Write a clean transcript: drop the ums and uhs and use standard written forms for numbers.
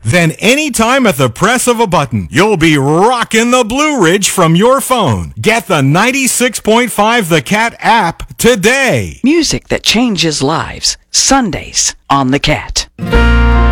Then anytime at the press of a button, you'll be rocking the Blue Ridge from your phone. Get the 96.5 The Cat app today. Music that changes lives. Sundays on The Cat.